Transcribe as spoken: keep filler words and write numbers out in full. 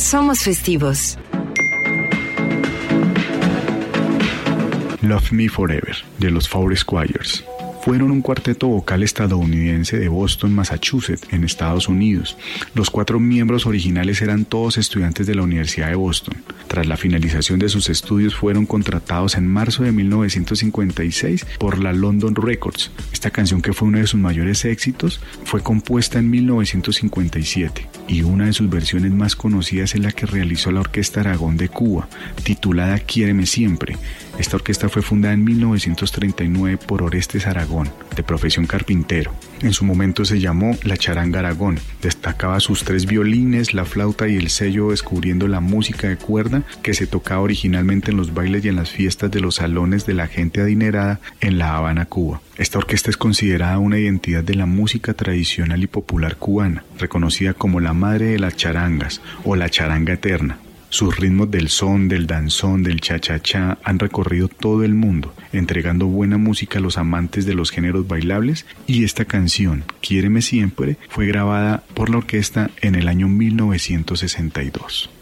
somos festivos. Love Me Forever, de los Four Squires. Fueron un cuarteto vocal estadounidense de Boston, Massachusetts, en Estados Unidos. Los cuatro miembros originales eran todos estudiantes de la Universidad de Boston. Tras la finalización de sus estudios, fueron contratados en marzo de mil novecientos cincuenta y seis por la London Records. Esta canción, que fue uno de sus mayores éxitos, fue compuesta en mil novecientos cincuenta y siete, y una de sus versiones más conocidas es la que realizó la Orquesta Aragón de Cuba, titulada Quiéreme Siempre. Esta orquesta fue fundada en mil novecientos treinta y nueve por Orestes Aragón, de profesión carpintero. En su momento se llamó La Charanga Aragón. Destacaba sus tres violines, la flauta y el cello, descubriendo la música de cuerda que se tocaba originalmente en los bailes y en las fiestas de los salones de la gente adinerada en La Habana, Cuba. Esta orquesta es considerada una identidad de la música tradicional y popular cubana, reconocida como la madre de las charangas o la charanga eterna. Sus ritmos del son, del danzón, del cha-cha-cha han recorrido todo el mundo, entregando buena música a los amantes de los géneros bailables, y esta canción, Quiéreme Siempre, fue grabada por la orquesta en el año mil novecientos sesenta y dos.